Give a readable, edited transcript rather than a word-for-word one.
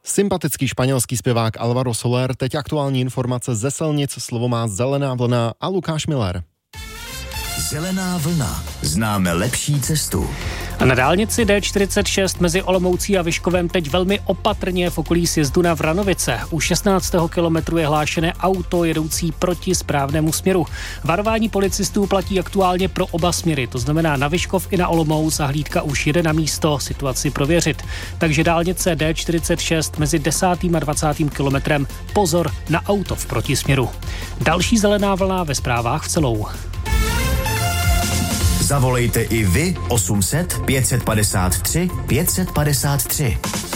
Sympatický španělský zpěvák Alvaro Soler, teď aktuální informace ze silnic, slovo má Zelená vlna a Lukáš Miller. Zelená vlna. Známe lepší cestu. A na dálnici D46 mezi Olomoucí a Vyškovem teď velmi opatrně v okolí sjezdu na Vranovice. U 16. kilometru je hlášené auto jedoucí proti správnému směru. Varování policistů platí aktuálně pro oba směry, to znamená na Vyškov i na Olomouc, a hlídka už jede na místo situaci prověřit. Takže dálnice D46 mezi 10. a 20. kilometrem pozor na auto v protisměru. Další zelená vlna ve zprávách v celou. Zavolejte i vy 800 553 553.